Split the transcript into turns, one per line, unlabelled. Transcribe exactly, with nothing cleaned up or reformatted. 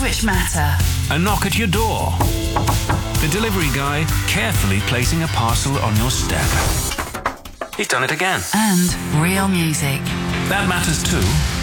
which matter.
A knock at your door. The delivery guy carefully placing a parcel on your step. He's done it again.
And real music.
That matters too.